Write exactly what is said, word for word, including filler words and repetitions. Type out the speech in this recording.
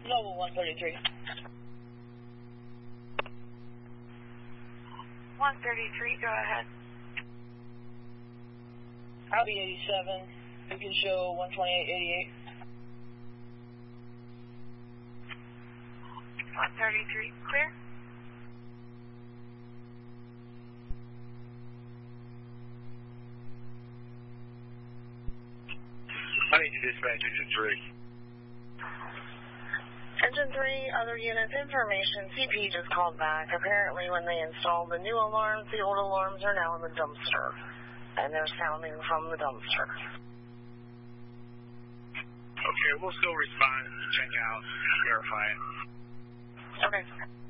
Noble one thirty-three. one thirty-three, go ahead. Audi eighty-seven. You can show one twenty-eight eighty-eight. one thirty-three, clear. I need to dispatch engine three. Engine three, other units, information. C P just called back. Apparently when they installed the new alarms, the old alarms are now in the dumpster. And they're sounding from the dumpster. Okay, we'll still respond, check out, verify it. Okay.